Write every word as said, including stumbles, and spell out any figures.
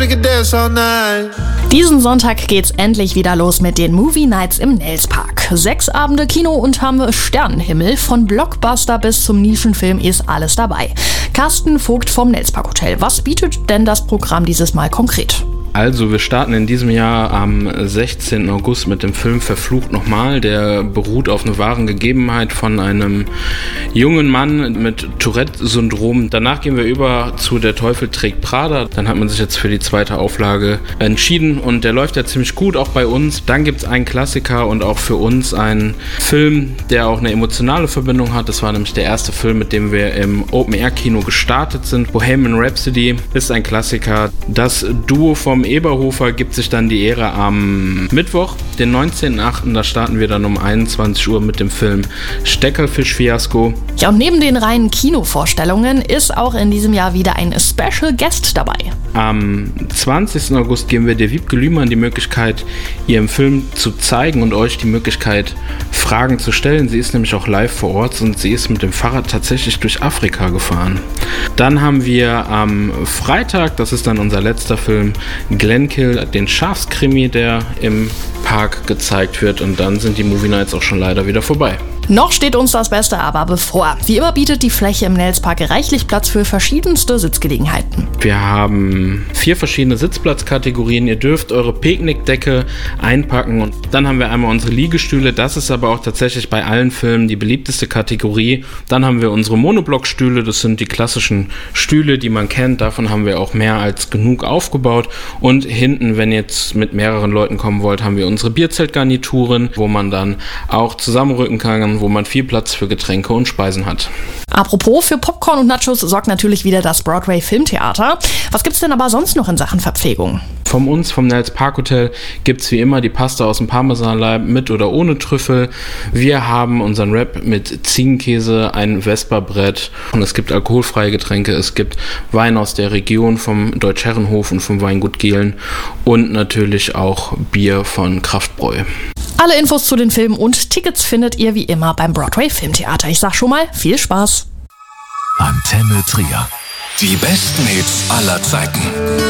we could dance all night. Diesen Sonntag geht's endlich wieder los mit den Movie Nights im Nelspark. Sechs Abende Kino unterm Sternenhimmel. Von Blockbuster bis zum Nischenfilm ist alles dabei. Carsten Vogt vom Nelspark Hotel. Was bietet denn das Programm dieses Mal konkret? Also wir starten in diesem Jahr am sechzehnten August mit dem Film Verflucht nochmal. Der beruht auf einer wahren Gegebenheit von einem jungen Mann mit Tourette-Syndrom. Danach gehen wir über zu Der Teufel trägt Prada. Dann hat man sich jetzt für die zweite Auflage entschieden und der läuft ja ziemlich gut, auch bei uns. Dann gibt es einen Klassiker und auch für uns einen Film, der auch eine emotionale Verbindung hat. Das war nämlich der erste Film, mit dem wir im Open-Air-Kino gestartet sind. Bohemian Rhapsody ist ein Klassiker. Das Duo vom Eberhofer gibt sich dann die Ehre am Mittwoch, den neunzehnten achten Da starten wir dann um einundzwanzig Uhr mit dem Film Steckerfisch-Fiasko. Ja, und neben den reinen Kinovorstellungen ist auch in diesem Jahr wieder ein Special Guest dabei. Am zwanzigsten August geben wir der Wiebke Lühmann die Möglichkeit, ihren Film zu zeigen und euch die Möglichkeit, Fragen zu stellen. Sie ist nämlich auch live vor Ort und sie ist mit dem Fahrrad tatsächlich durch Afrika gefahren. Dann haben wir am Freitag, das ist dann unser letzter Film, Glenkill, den Schafskrimi, der im Park gezeigt wird, und dann sind die Movie Nights auch schon leider wieder vorbei. Noch steht uns das Beste aber bevor. Wie immer bietet die Fläche im Nelspark reichlich Platz für verschiedenste Sitzgelegenheiten. Wir haben vier verschiedene Sitzplatzkategorien. Ihr dürft eure Picknickdecke einpacken und dann haben wir einmal unsere Liegestühle. Das ist aber auch tatsächlich bei allen Filmen die beliebteste Kategorie. Dann haben wir unsere Monoblockstühle. Das sind die klassischen Stühle, die man kennt. Davon haben wir auch mehr als genug aufgebaut. Und hinten, wenn ihr jetzt mit mehreren Leuten kommen wollt, haben wir unsere Bierzeltgarnituren, wo man dann auch zusammenrücken kann, wo man viel Platz für Getränke und Speisen hat. Apropos, für Popcorn und Nachos sorgt natürlich wieder das Broadway Filmtheater. Was gibt's denn aber sonst noch in Sachen Verpflegung? Von uns, vom Nelspark Hotel, gibt's wie immer die Pasta aus dem Parmesanleib mit oder ohne Trüffel. Wir haben unseren Wrap mit Ziegenkäse, ein Vesperbrett und es gibt alkoholfreie Getränke. Es gibt Wein aus der Region vom Deutsch-Herrenhof und vom Weingut Gehlen und natürlich auch Bier von Kraftbräu. Alle Infos zu den Filmen und Tickets findet ihr wie immer beim Broadway Filmtheater. Ich sag schon mal, viel Spaß. Antenne Trier. Die besten Hits aller Zeiten.